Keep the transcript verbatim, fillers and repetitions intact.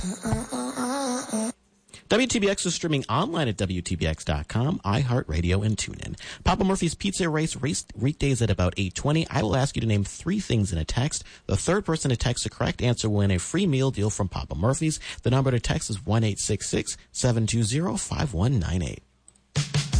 W T B X is streaming online at W T B X dot com, iHeartRadio, and TuneIn. Papa Murphy's Pizza Race, race weekdays at about eight twenty. I will ask you to name three things in a text. The third person to text the correct answer will win a free meal deal from Papa Murphy's. The number to text is one eight six six, seven two zero, five one nine eight.